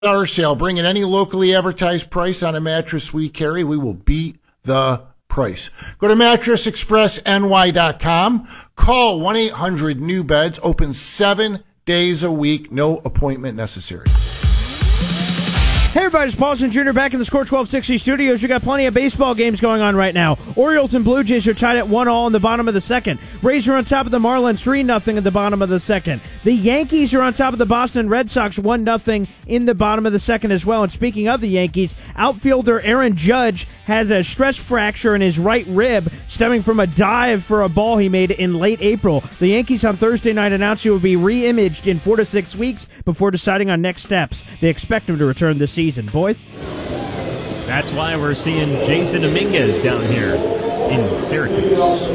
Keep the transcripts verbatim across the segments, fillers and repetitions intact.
Our sale. Bring in any locally advertised price on a mattress we carry. We will beat the price. Go to mattress express N Y dot com. Call one eight hundred new beds. Open seven days a week. No appointment necessary. Hey everybody, it's Paulson Junior back in the Score twelve sixty studios. You got plenty of baseball games going on right now. Orioles and Blue Jays are tied at one all in the bottom of the second. Rays are on top of the Marlins three nothing in the bottom of the second. The Yankees are on top of the Boston Red Sox one nothing in the bottom of the second as well. And speaking of the Yankees, outfielder Aaron Judge had a stress fracture in his right rib stemming from a dive for a ball he made in late April. The Yankees on Thursday night announced he will be re-imaged in four to six weeks before deciding on next steps. They expect him to return this season. Season, boys. That's why we're seeing Jason Dominguez down here in Syracuse.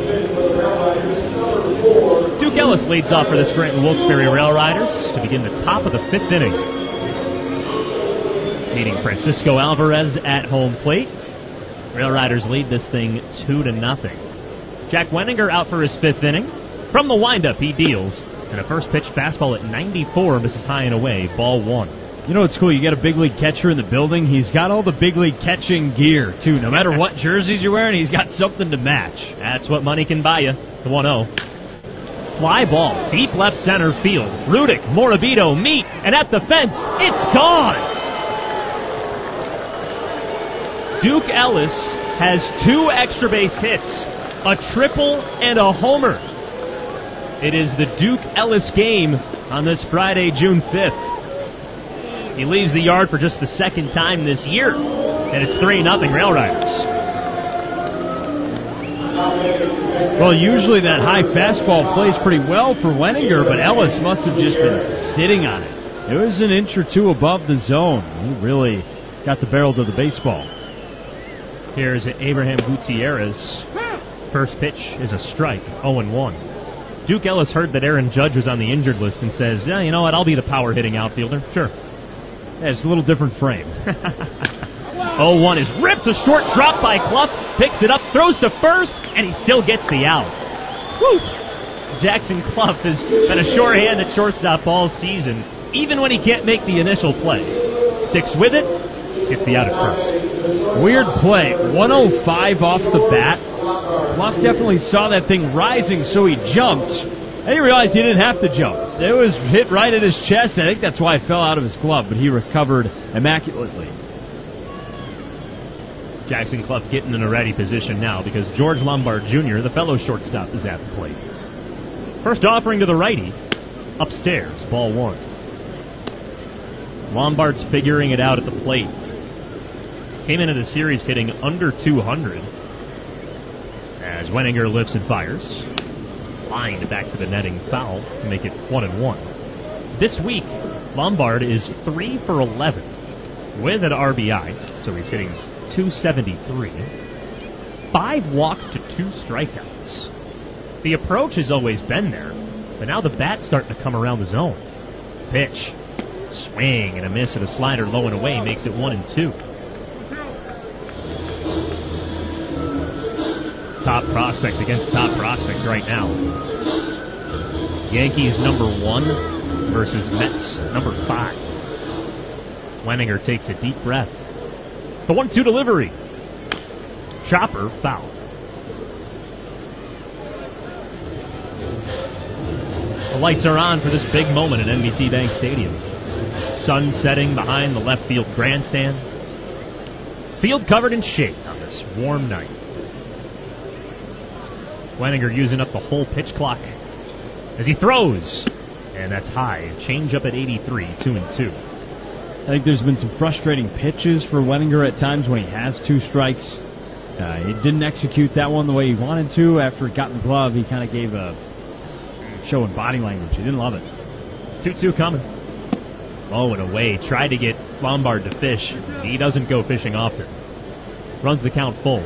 Duke Ellis leads off for the Scranton Wilkes-Barre Rail Riders to begin the top of the fifth inning. Meeting Francisco Alvarez at home plate. Rail Riders lead this thing two to nothing. Jack Wenninger out for his fifth inning. From the windup, he deals, and a first pitch fastball at ninety-four misses high and away, ball one. You know what's cool? You got a big league catcher in the building. He's got all the big league catching gear, too. No matter what jerseys you're wearing, he's got something to match. That's what money can buy you. The one oh. Fly ball, deep left center field. Rudick, Morabito meet, and at the fence, it's gone! Duke Ellis has two extra base hits, a triple and a homer. It is the Duke Ellis game on this Friday, June fifth. He leaves the yard for just the second time this year, and it's three nothing Rail Riders. Well, usually that high fastball plays pretty well for Wenninger, but Ellis must have just been sitting on it. It was an inch or two above the zone. He really got the barrel to the baseball. Here's Abraham Gutierrez. First pitch is a strike, oh and one. Duke Ellis heard that Aaron Judge was on the injured list and says, yeah, you know what, I'll be the power-hitting outfielder. Sure. Yeah, it's a little different frame. oh one is ripped, a short drop by Clough, picks it up, throws to first, and he still gets the out. Whew. Jackson Clough has been a shorthand at shortstop all season, even when he can't make the initial play. Sticks with it, gets the out at first. Weird play, one oh five off the bat. Clough definitely saw that thing rising, so he jumped. And he realized he didn't have to jump. It was hit right at his chest. I think that's why it fell out of his glove, but he recovered immaculately. Jackson Clough getting in a ready position now because George Lombard Junior, the fellow shortstop, is at the plate. First offering to the righty. Upstairs, ball one. Lombard's figuring it out at the plate. Came into the series hitting under two hundred. As Wenninger lifts and fires. Lined back to the netting, foul to make it one and one. This week, Lombard is three for eleven with an R B I, so he's hitting two seventy-three. Five walks to two strikeouts. The approach has always been there, but now the bat's starting to come around the zone. Pitch, swing and a miss at a slider low and away makes it one and two. Top prospect against top prospect right now. Yankees number one versus Mets number five. Wenninger takes a deep breath. The one two delivery. Chopper foul. The lights are on for this big moment at N B T Bank Stadium. Sun setting behind the left field grandstand. Field covered in shade on this warm night. Wenninger using up the whole pitch clock as he throws. And that's high. Change up at eighty-three, two and two. I think there's been some frustrating pitches for Wenninger at times when he has two strikes. Uh, he didn't execute that one the way he wanted to. After he got in the glove, he kind of gave a show in body language. He didn't love it. two two coming. Low and away. Tried to get Lombard to fish. He doesn't go fishing often. Runs the count full.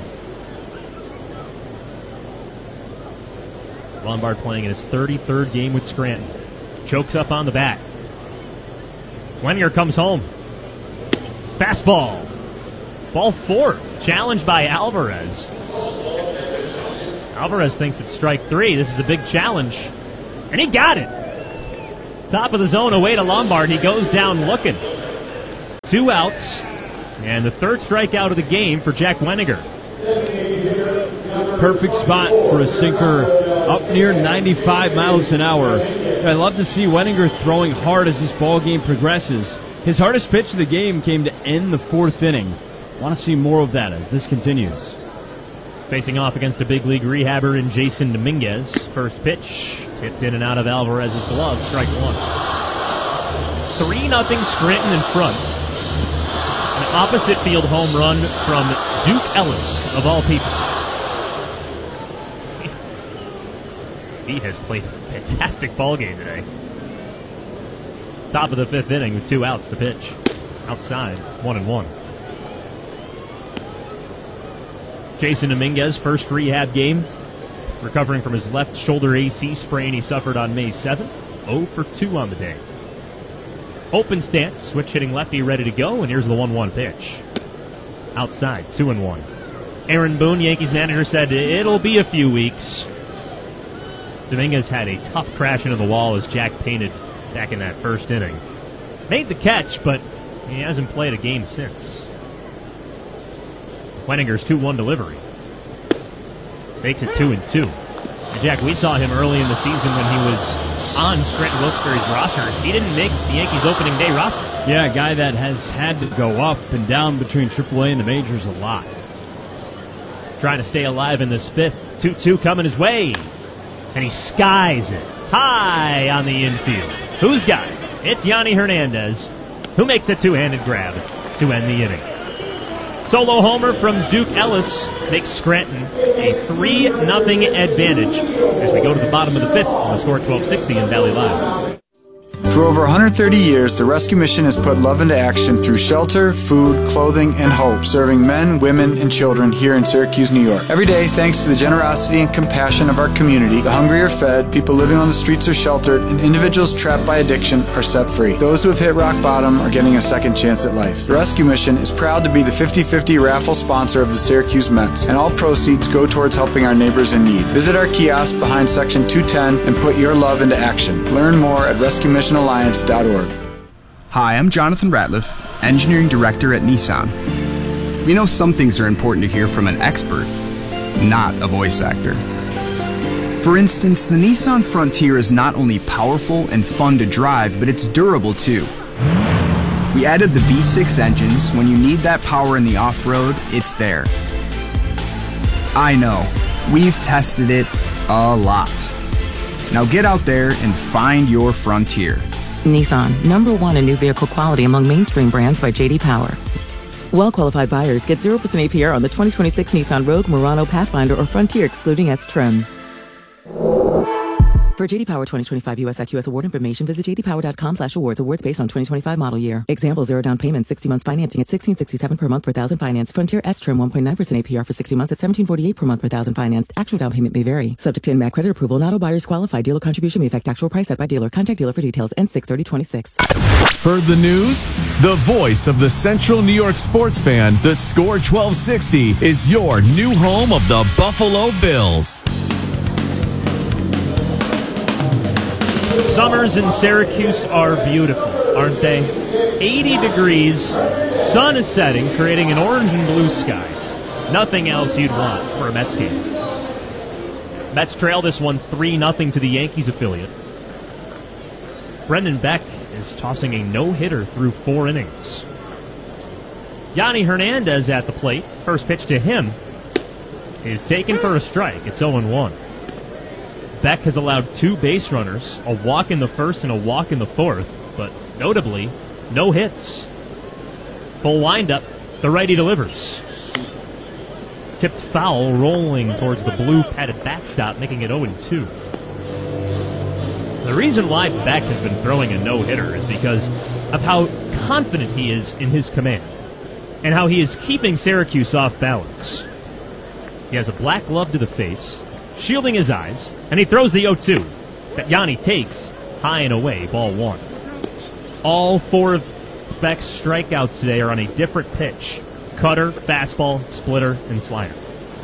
Lombard playing in his thirty-third game with Scranton. Chokes up on the bat. Wenninger comes home. Fastball. Ball four. Challenged by Alvarez. Alvarez thinks it's strike three. This is a big challenge. And he got it. Top of the zone away to Lombard. He goes down looking. Two outs, and the third strikeout of the game for Jack Wenninger. Perfect spot for a sinker up near ninety-five miles an hour. I love to see Wenninger throwing hard as this ball game progresses. His hardest pitch of the game came to end the fourth inning. Want to see more of that as this continues. Facing off against a big league rehabber in Jason Dominguez. First pitch, tipped in and out of Alvarez's glove, strike one. three nothing Scranton in front. An opposite field home run from Duke Ellis, of all people. He has played a fantastic ball game today. Top of the fifth inning with two outs, the pitch. Outside, one and one. Jason Dominguez, first rehab game. Recovering from his left shoulder A C sprain he suffered on May seventh. oh for two on the day. Open stance, switch hitting lefty, ready to go, and here's the one one pitch. Outside, two and one. Aaron Boone, Yankees manager, said it'll be a few weeks. Dominguez had a tough crash into the wall as Jack painted back in that first inning. Made the catch, but he hasn't played a game since. Wenninger's two one delivery. Makes it two and two. And Jack, we saw him early in the season when he was on Scranton Wilkes-Barre's roster. He didn't make the Yankees opening day roster. Yeah, a guy that has had to go up and down between triple A and the majors a lot. Trying to stay alive in this fifth. two two coming his way. And he skies it high on the infield. Who's got it? It's Yanni Hernandez, who makes a two-handed grab to end the inning. Solo homer from Duke Ellis makes Scranton a three nothing advantage as we go to the bottom of the fifth on the Score twelve sixty in Valley Live. For over one hundred thirty years, the Rescue Mission has put love into action through shelter, food, clothing, and hope, serving men, women, and children here in Syracuse, New York. Every day, thanks to the generosity and compassion of our community, the hungry are fed, people living on the streets are sheltered, and individuals trapped by addiction are set free. Those who have hit rock bottom are getting a second chance at life. The Rescue Mission is proud to be the fifty fifty raffle sponsor of the Syracuse Mets, and all proceeds go towards helping our neighbors in need. Visit our kiosk behind Section two ten and put your love into action. Learn more at rescue mission alliance dot org. Hi, I'm Jonathan Ratliff, Engineering Director at Nissan. We know some things are important to hear from an expert, not a voice actor. For instance, the Nissan Frontier is not only powerful and fun to drive, but it's durable too. We added the V six engines. When you need that power in the off-road, it's there. I know, we've tested it a lot. Now get out there and find your Frontier. Nissan, number one in new vehicle quality among mainstream brands by J D Power. Well-qualified buyers get zero percent A P R on the twenty twenty-six Nissan Rogue, Murano, Pathfinder, or Frontier, excluding S-Trim. For J D Power twenty twenty-five U S I Q S award information, visit j d power dot com slash awards. Awards based on twenty twenty-five model year. Example, zero down payment, sixty months financing at sixteen sixty-seven per month per thousand financed. Frontier S-Trim, one point nine percent A P R for sixty months at seventeen forty-eight per month per thousand financed. Actual down payment may vary. Subject to in-mac credit approval. Not all buyers qualify. Dealer contribution may affect actual price set by dealer. Contact dealer for details. N six thirty twenty-six. Heard the news? The voice of the Central New York sports fan, the Score twelve sixty, is your new home of the Buffalo Bills. Summers in Syracuse are beautiful, aren't they? eighty degrees, sun is setting, creating an orange and blue sky. Nothing else you'd want for a Mets game. Mets trail this one three nothing to the Yankees affiliate. Brendan Beck is tossing a no-hitter through four innings. Yanni Hernandez at the plate. First pitch to him is taken for a strike. It's oh and one. Beck has allowed two base runners, a walk in the first and a walk in the fourth, but notably, no hits. Full windup, the righty delivers. Tipped foul, rolling towards the blue padded backstop, making it oh and two. The reason why Beck has been throwing a no-hitter is because of how confident he is in his command and how he is keeping Syracuse off balance. He has a black glove to the face, shielding his eyes, and he throws the oh two that Yanni takes high and away, ball one. All four of Beck's strikeouts today are on a different pitch: cutter, fastball, splitter, and slider.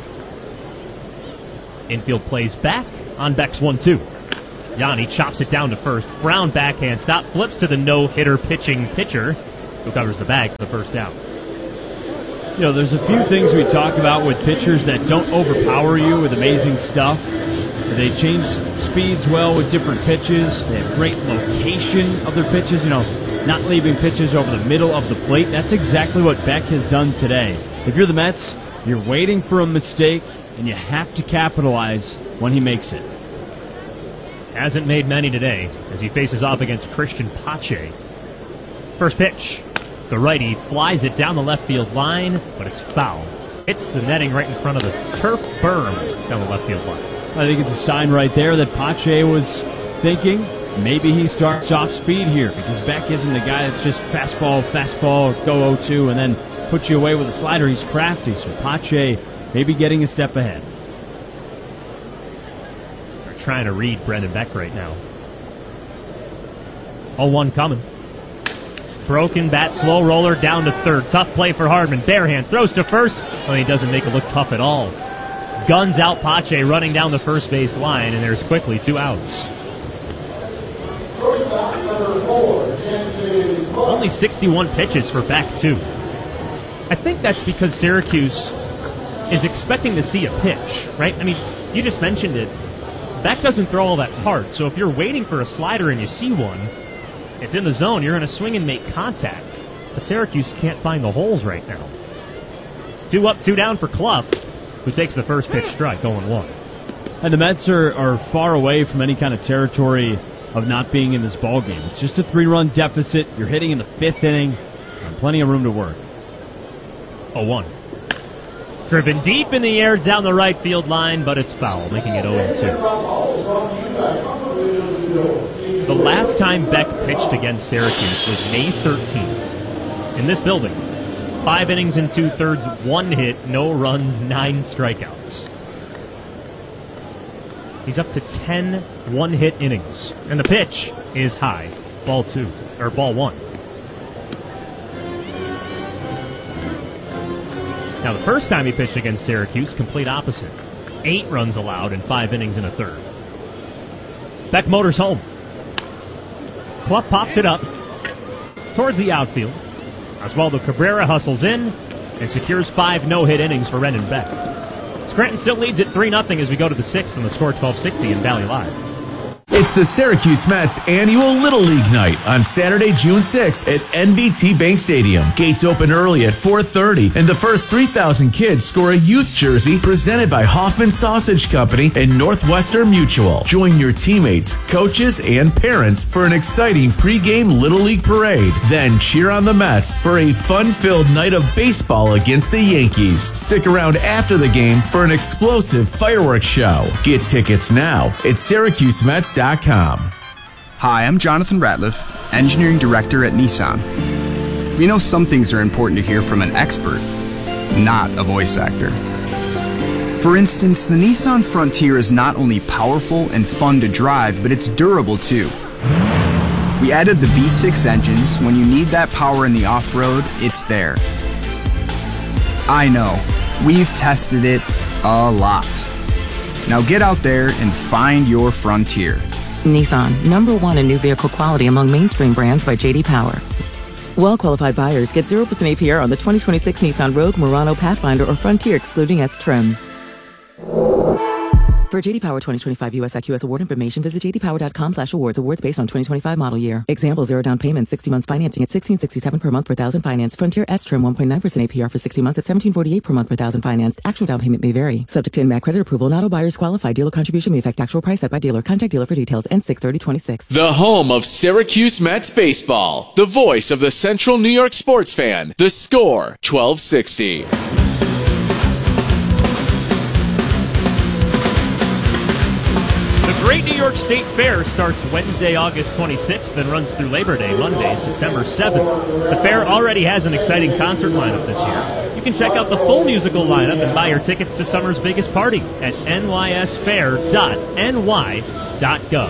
Infield plays back on Beck's one two. Yanni chops it down to first. Brown backhand stop, flips to the no-hitter pitching pitcher, who covers the bag for the first down. You know, there's a few things we talk about with pitchers that don't overpower you with amazing stuff. They change speeds well with different pitches. They have great location of their pitches, you know, not leaving pitches over the middle of the plate. That's exactly what Beck has done today. If you're the Mets, you're waiting for a mistake, and you have to capitalize when he makes it. Hasn't made many today as he faces off against Christian Pache. First pitch. The righty flies it down the left field line, but it's foul. Hits the netting right in front of the turf berm down the left field line. I think it's a sign right there that Pache was thinking maybe he starts off speed here because Beck isn't the guy that's just fastball, fastball, go oh two, and then puts you away with a slider. He's crafty, so Pache maybe getting a step ahead. They're trying to read Brendan Beck right now. oh one coming. Broken bat, slow roller down to third. Tough play for Hardman. Bare hands, throws to first. Well, he doesn't make it look tough at all. Guns out Pache running down the first base line, and there's quickly two outs. Only sixty-one pitches for Beck, too. I think that's because Syracuse is expecting to see a pitch, right? I mean, you just mentioned it. Beck doesn't throw all that hard, so if you're waiting for a slider and you see one, it's in the zone, you're going to swing and make contact. But Syracuse can't find the holes right now. Two up, two down for Clough, who takes the first pitch strike, oh one. And the Mets are, are far away from any kind of territory of not being in this ballgame. It's just a three-run deficit. You're hitting in the fifth inning, and plenty of room to work. oh one. Driven deep in the air down the right field line, but it's foul, making it oh two. The last time Beck pitched against Syracuse was May thirteenth in this building. Five innings and two-thirds, one hit, no runs, nine strikeouts. He's up to ten one-hit innings. And the pitch is high. Ball two, or ball one. Now, the first time he pitched against Syracuse, complete opposite. Eight runs allowed in five innings and a third. Beck motors home. Clough pops it up towards the outfield. Oswaldo Cabrera hustles in and secures five no-hit innings for Brendan Beck. Scranton still leads at three nothing as we go to the sixth on the score twelve sixty in Valley Live. It's the Syracuse Mets annual Little League night on Saturday, June sixth at N B T Bank Stadium. Gates open early at four thirty, and the first three thousand kids score a youth jersey presented by Hoffman Sausage Company and Northwestern Mutual. Join your teammates, coaches, and parents for an exciting pregame Little League parade. Then cheer on the Mets for a fun-filled night of baseball against the Yankees. Stick around after the game for an explosive fireworks show. Get tickets now at Syracuse Mets dot com. Hi, I'm Jonathan Ratliff, Engineering Director at Nissan. We know some things are important to hear from an expert, not a voice actor. For instance, the Nissan Frontier is not only powerful and fun to drive, but it's durable too. We added the V six engines. When you need that power in the off-road, it's there. I know, we've tested it a lot. Now get out there and find your Frontier. Nissan, number one in new vehicle quality among mainstream brands by J D Power. Well-qualified buyers get zero percent A P R on the twenty twenty-six Nissan Rogue, Murano, Pathfinder, or Frontier excluding S-Trim. For J D Power twenty twenty-five U S I Q S award information, visit j d power dot com slash awards. Awards based on twenty twenty-five model year. Example, zero down payment, sixty months financing at sixteen sixty-seven per month per thousand finance. Frontier S-Trim, one point nine percent A P R for sixty months at seventeen forty-eight per month per thousand financed. Actual down payment may vary. Subject to in-mac credit approval. Not all buyers qualify. Dealer contribution may affect actual price set by dealer. Contact dealer for details. N six thirty twenty-six. The home of Syracuse Mets baseball. The voice of the Central New York sports fan. The Score, twelve sixty. Great New York State Fair starts Wednesday, August twenty-sixth, and runs through Labor Day, Monday, September seventh. The fair already has an exciting concert lineup this year. You can check out the full musical lineup and buy your tickets to summer's biggest party at n y s fair dot n y dot gov.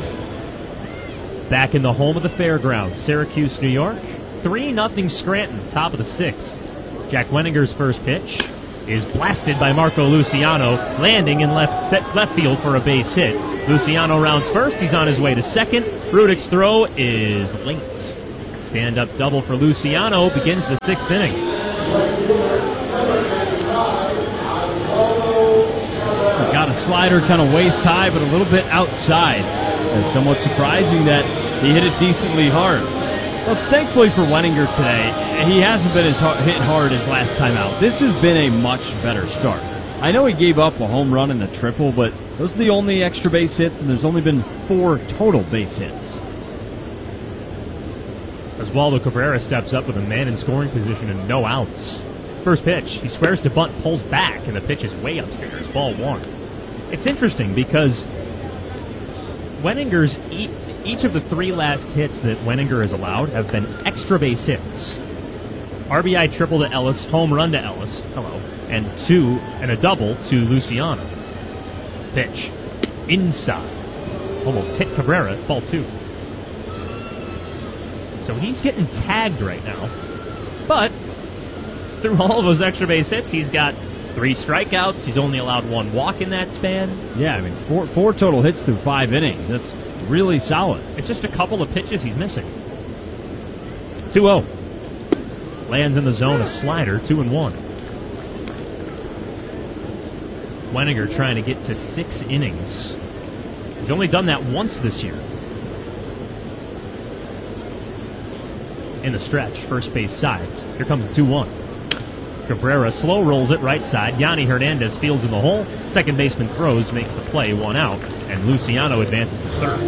Back in the home of the fairgrounds, Syracuse, New York, three nothing Scranton, top of the sixth. Jack Wenninger's first pitch is blasted by Marco Luciano, landing in left set left field for a base hit. Luciano rounds first. He's on his way to second. Rudick's throw is late. stand-up double for Luciano begins the sixth inning. Got a slider kind of waist high, but a little bit outside. It's somewhat surprising that he hit it decently hard. Well, thankfully for Wenninger today, he hasn't been as hard, hit hard as last time out. This has been a much better start. I know he gave up a home run and a triple, but those are the only extra base hits, and there's only been four total base hits. Oswaldo Cabrera steps up with a man in scoring position and no outs. First pitch, he squares to bunt, pulls back, and the pitch is way upstairs. Ball one. It's interesting because Wenninger's e- each of the three last hits that Wenninger has allowed have been extra base hits. R B I triple to Ellis, home run to Ellis, hello, and two and a double to Luciano. Pitch inside, almost hit Cabrera. Ball two. So he's getting tagged right now, but through all of those extra base hits, he's got three strikeouts. He's only allowed one walk in that span. Yeah, I mean, four, four total hits through five innings. That's really solid. It's just a couple of pitches he's missing. two oh. Lands in the zone, a slider, two and one. Wenninger trying to get to six innings. He's only done that once this year. In the stretch, first base side. Here comes a two one. Cabrera slow rolls it right side. Yanni Hernandez fields in the hole. Second baseman throws, makes the play, one out, and Luciano advances to third.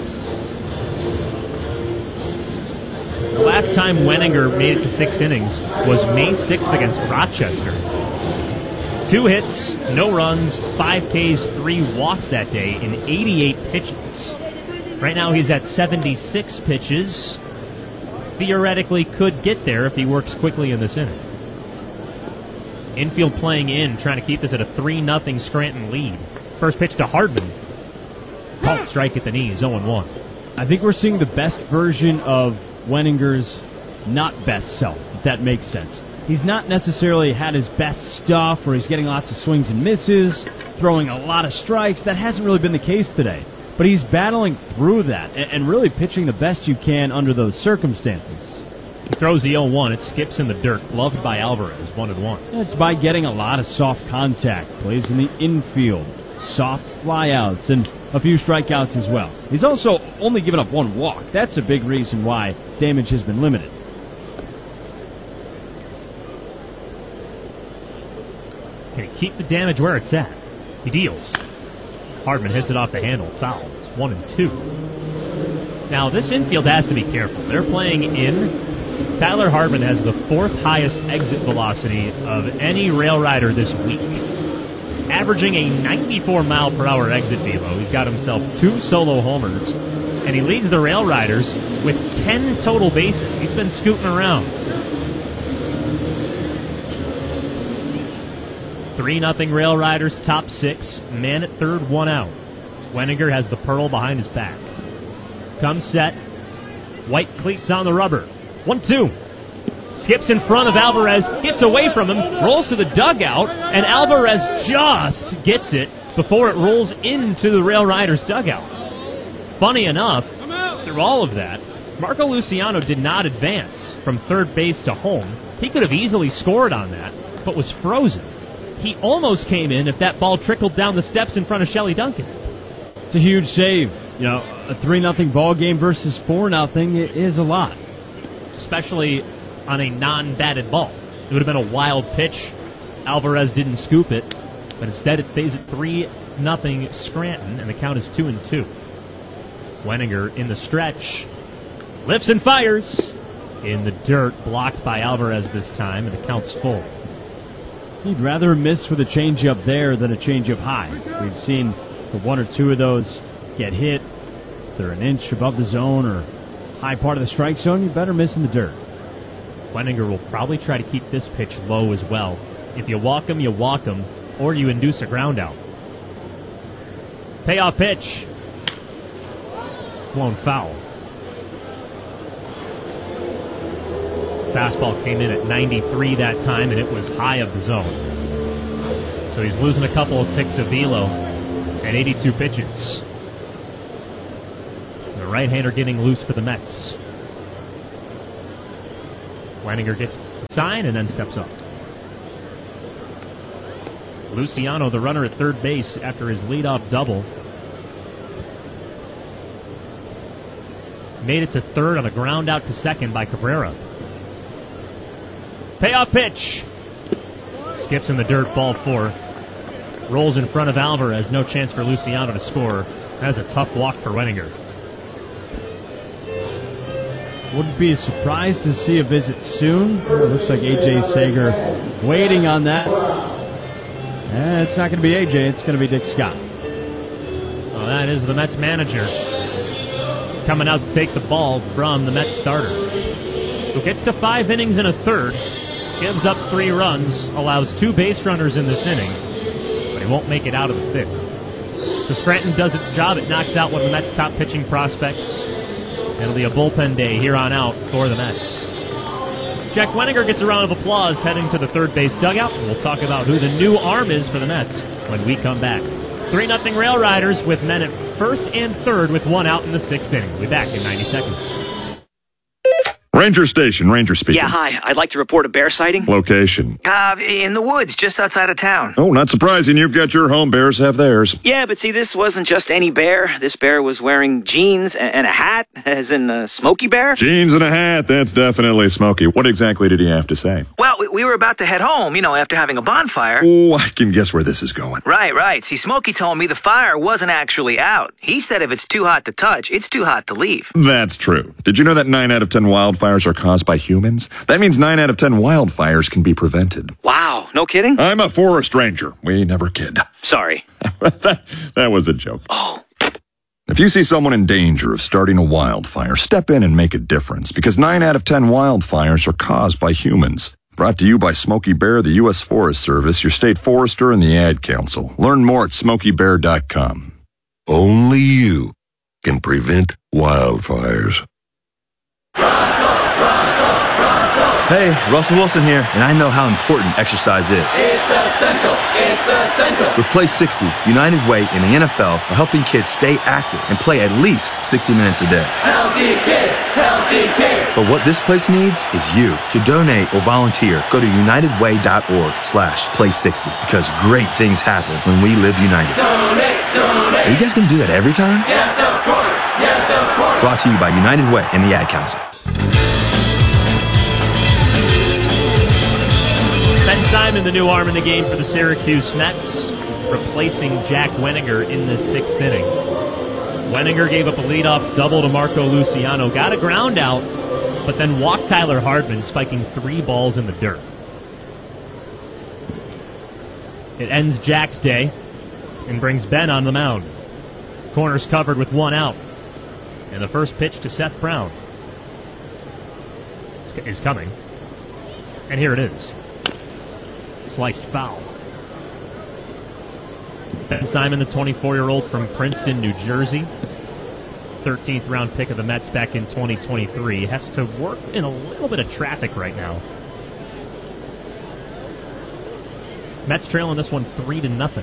The last time Wenninger made it to six innings was May sixth against Rochester. Two hits, no runs, five Ks, three walks that day in eighty-eight pitches. Right now he's at seventy-six pitches. Theoretically could get there if he works quickly in this inning. Infield playing in, trying to keep this at a three nothing Scranton lead. First pitch to Hardman. Called strike at the knees, oh and one. I think we're seeing the best version of Wenninger's not best self, if that makes sense. He's not necessarily had his best stuff where he's getting lots of swings and misses, throwing a lot of strikes. That hasn't really been the case today. But he's battling through that and really pitching the best you can under those circumstances. He throws the oh one. It skips in the dirt. Gloved by Alvarez. one and one. It's by getting a lot of soft contact. Plays in the infield. Soft flyouts and a few strikeouts as well. He's also only given up one walk. That's a big reason why damage has been limited. Can he keep the damage where it's at? He deals. Hardman hits it off the handle. Foul. It's one and two. Now, this infield has to be careful. They're playing in. Tyler Hardman has the fourth highest exit velocity of any rail rider this week, averaging a ninety-four mile per hour exit velo. He's got himself two solo homers, and he leads the rail riders with ten total bases. He's been scooting around. three nothing Rail Riders, top six. Man at third, one out. Wenninger has the pearl behind his back. Comes set. White cleats on the rubber. one two. Skips in front of Alvarez, gets away from him, rolls to the dugout, and Alvarez just gets it before it rolls into the Rail Riders dugout. Funny enough, through all of that, Marco Luciano did not advance from third base to home. He could have easily scored on that, but was frozen. He almost came in if that ball trickled down the steps in front of Shelley Duncan. It's a huge save. You know, a three nothing ball game versus four nothing is a lot. Especially on a non-batted ball. It would have been a wild pitch. Alvarez didn't scoop it, but instead it stays at three nothing Scranton, and the count is two and two. Wenninger in the stretch. Lifts and fires. In the dirt, blocked by Alvarez this time, and the count's full. He'd rather miss with a changeup there than a changeup high. We've seen the one or two of those get hit. If they're an inch above the zone or high part of the strike zone, you better miss in the dirt. Wenninger will probably try to keep this pitch low as well. If you walk him, you walk him, or you induce a ground out. Payoff pitch. Flown foul. Fastball came in at ninety-three that time, and it was high of the zone. So he's losing a couple of ticks of velo at eighty-two pitches. The right-hander getting loose for the Mets. Wenninger gets the sign and then steps up. Luciano, the runner at third base after his leadoff double. Made it to third on a ground out to second by Cabrera. Payoff pitch. Skips in the dirt, ball four. Rolls in front of Alvarez. No chance for Luciano to score. That's a tough walk for Wenninger. Wouldn't be surprised to see a visit soon. It looks like A J Sager waiting on that. Eh, it's not going to be A J, it's going to be Dick Scott. Well, that is the Mets manager coming out to take the ball from the Mets starter, who gets to five innings and a third, gives up three runs, allows two base runners in this inning, but he won't make it out of the fifth. So Scranton does its job. It knocks out one of the Mets' top pitching prospects. It'll be a bullpen day here on out for the Mets. Jack Wenninger gets a round of applause heading to the third base dugout. We'll talk about who the new arm is for the Mets when we come back. three nothing Rail Riders with men at first and third with one out in the sixth inning. We'll be back in ninety seconds. Ranger Station, Ranger speaking. Yeah, hi. I'd like to report a bear sighting. Location? Uh, in the woods, just outside of town. Oh, not surprising. You've got your home. Bears have theirs. Yeah, but see, this wasn't just any bear. This bear was wearing jeans and, and a hat, as in a Smokey Bear. Jeans and a hat. That's definitely Smokey. What exactly did he have to say? Well, we, we were about to head home, you know, after having a bonfire. Oh, I can guess where this is going. Right, right. See, Smokey told me the fire wasn't actually out. He said if it's too hot to touch, it's too hot to leave. That's true. Did you know that nine out of ten wildfires are caused by humans? That means nine out of ten wildfires can be prevented. Wow, no kidding? I'm a forest ranger. We never kid. Sorry. that, that was a joke. Oh. If you see someone in danger of starting a wildfire, step in and make a difference, because nine out of ten wildfires are caused by humans. Brought to you by Smokey Bear, the U S Forest Service, your state forester, and the Ad Council. Learn more at smokey bear dot com. Only you can prevent wildfires. Hey, Russell Wilson here, and I know how important exercise is. It's essential. It's essential. With Play sixty, United Way and the N F L are helping kids stay active and play at least sixty minutes a day. Healthy kids, healthy kids. But what this place needs is you. To donate or volunteer, go to unitedway.org slash play 60 because great things happen when we live united. Donate, donate. Are you guys going to do that every time? Yes, of course. Yes, of course. Brought to you by United Way and the Ad Council. Ben Simon, the new arm in the game for the Syracuse Mets, replacing Jack Wenninger in the sixth inning. Wenninger gave up a leadoff double to Marco Luciano, got a ground out, but then walked Tyler Hardman, spiking three balls in the dirt. It ends Jack's day and brings Ben on the mound. Corners covered with one out. And the first pitch to Seth Brown is coming. And here it is. Sliced foul. Ben Simon, the twenty-four-year-old from Princeton, New Jersey. thirteenth round pick of the Mets back in twenty twenty-three. Has to work in a little bit of traffic right now. Mets trailing this one three to nothing.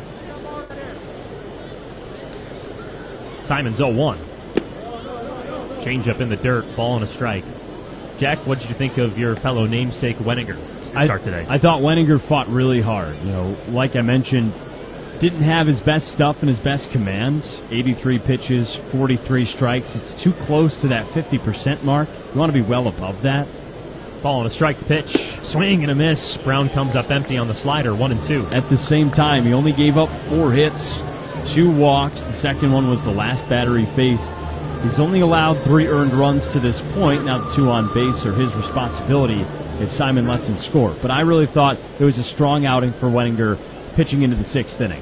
Simon's oh one. Change up in the dirt, ball and a strike. Jack, what did you think of your fellow namesake Wenninger start I, today? I thought Wenninger fought really hard. You know, like I mentioned, didn't have his best stuff and his best command. eighty-three pitches, forty-three strikes. It's too close to that fifty percent mark. You want to be well above that. Ball and a strike pitch. Swing and a miss. Brown comes up empty on the slider, one and two. At the same time, he only gave up four hits, two walks. The second one was the last batter he faced. He's only allowed three earned runs to this point. Now the two on base are his responsibility if Simon lets him score. But I really thought it was a strong outing for Wenninger pitching into the sixth inning.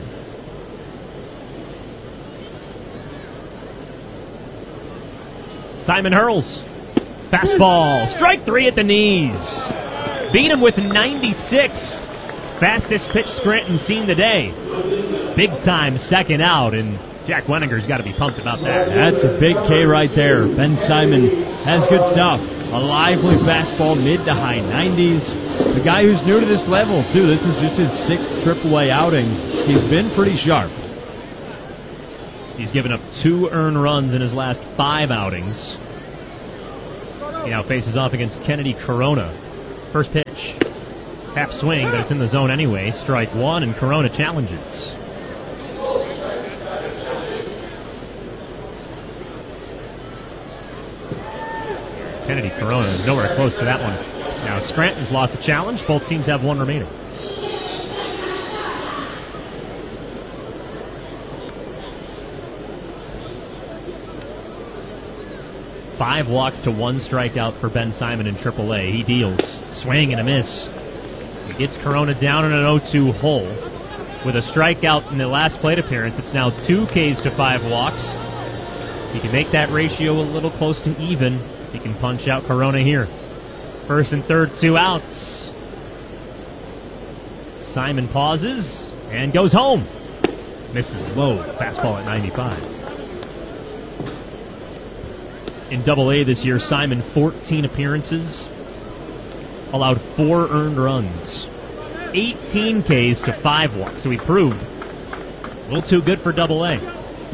Simon hurls. Fastball. Strike three at the knees. Beat him with ninety-six. Fastest pitch Scranton seen today. Big time second out, and Jack Wenninger's got to be pumped about that. That's a big K right there. Ben Simon has good stuff. A lively fastball, mid to high nineties. The guy who's new to this level, too. This is just his sixth triple A outing. He's been pretty sharp. He's given up two earned runs in his last five outings. He now faces off against Kennedy Corona. First pitch. Half swing, but it's in the zone anyway. Strike one, and Corona challenges. Kennedy Corona nowhere close to that one. Now Scranton's lost a challenge. Both teams have one remaining. Five walks to one strikeout for Ben Simon in triple A. He deals. Swing and a miss. He gets Corona down in an oh two hole. With a strikeout in the last plate appearance, it's now two Ks to five walks. He can make that ratio a little close to even. He can punch out Corona here. First and third, two outs. Simon pauses and goes home. Misses low. Fastball at ninety-five. In Double A this year, Simon, fourteen appearances, allowed four earned runs, eighteen Ks to five walks. So he proved a little too good for Double A.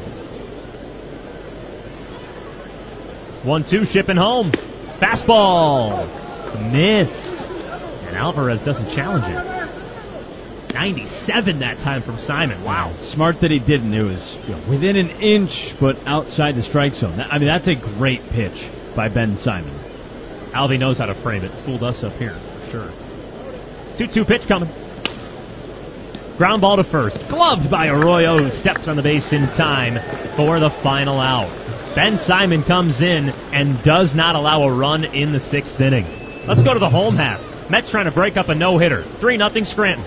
one two, shipping home. Fastball. Missed. And Alvarez doesn't challenge it. ninety-seven that time from Simon. Wow. Smart that he didn't. It was you know, within an inch, but outside the strike zone. I mean, that's a great pitch by Ben Simon. Alvey knows how to frame it. Fooled us up here, for sure. two two pitch coming. Ground ball to first. Gloved by Arroyo, who steps on the base in time for the final out. Ben Simon comes in and does not allow a run in the sixth inning. Let's go to the home half. Mets trying to break up a no-hitter. three nothing Scranton.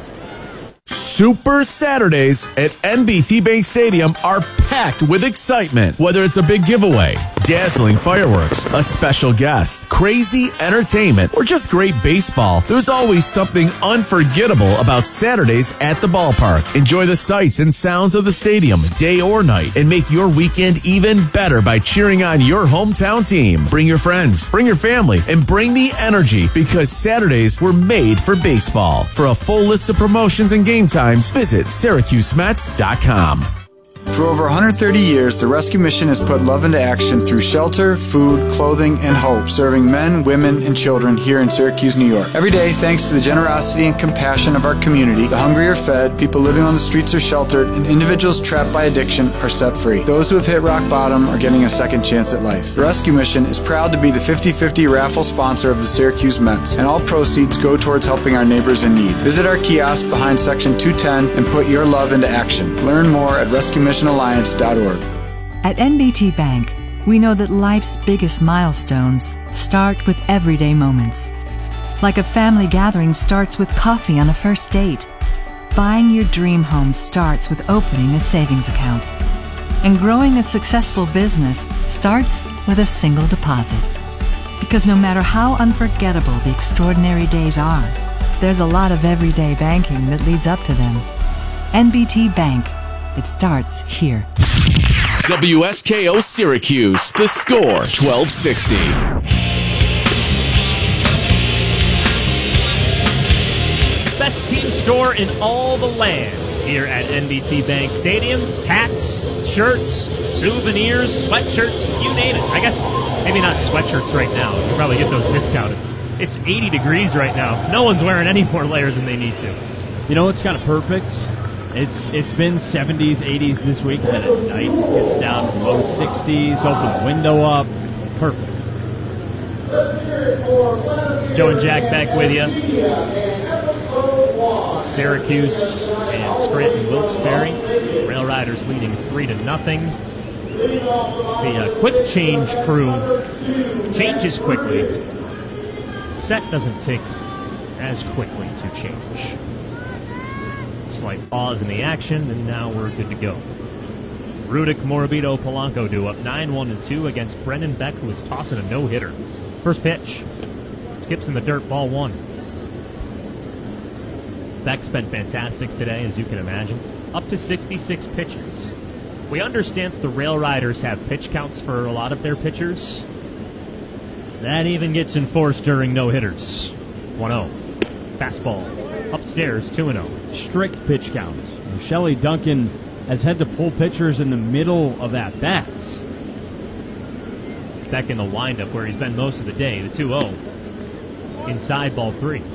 Super Saturdays at N B T Bank Stadium are packed with excitement. Whether it's a big giveaway, dazzling fireworks, a special guest, crazy entertainment, or just great baseball, there's always something unforgettable about Saturdays at the ballpark. Enjoy the sights and sounds of the stadium, day or night, and make your weekend even better by cheering on your hometown team. Bring your friends, bring your family, and bring the energy, because Saturdays were made for baseball. For a full list of promotions and game times, visit Syracuse Mets dot com. For over one hundred thirty years, the Rescue Mission has put love into action through shelter, food, clothing, and hope, serving men, women, and children here in Syracuse, New York. Every day, thanks to the generosity and compassion of our community, the hungry are fed, people living on the streets are sheltered, and individuals trapped by addiction are set free. Those who have hit rock bottom are getting a second chance at life. The Rescue Mission is proud to be the fifty fifty raffle sponsor of the Syracuse Mets, and all proceeds go towards helping our neighbors in need. Visit our kiosk behind Section two ten and put your love into action. Learn more at rescue mission alliance dot org. At N B T Bank, we know that life's biggest milestones start with everyday moments. Like a family gathering starts with coffee on a first date. Buying your dream home starts with opening a savings account. And growing a successful business starts with a single deposit. Because no matter how unforgettable the extraordinary days are, there's a lot of everyday banking that leads up to them. N B T Bank. It starts here. W S K O Syracuse, The Score, twelve sixty. Best team store in all the land here at N B T Bank Stadium. Hats, shirts, souvenirs, sweatshirts, you name it. I guess maybe not sweatshirts right now. You can probably get those discounted. It's eighty degrees right now. No one's wearing any more layers than they need to. You know what's kind of perfect? It's It's been seventies, eighties this week, and at night it gets down to low sixties, open the window up. Perfect. Joe and Jack back with you. Syracuse and Scranton Wilkes-Barre. Rail Riders leading three to nothing. The uh, quick change crew changes quickly. Set doesn't take as quickly to change. Slight pause in the action, and now we're good to go. Rudick, Morabito, Polanco do up nine one two against Brendan Beck, who is tossing a no-hitter. First pitch. Skips in the dirt, ball one. Beck's been fantastic today, as you can imagine. Up to sixty-six pitches. We understand that the Rail Riders have pitch counts for a lot of their pitchers. That even gets enforced during no-hitters. one oh. Fastball. Upstairs, two and oh. Strict pitch counts. Shelley Duncan has had to pull pitchers in the middle of at-bats. back in the windup where he's been most of the day. The two oh inside ball three.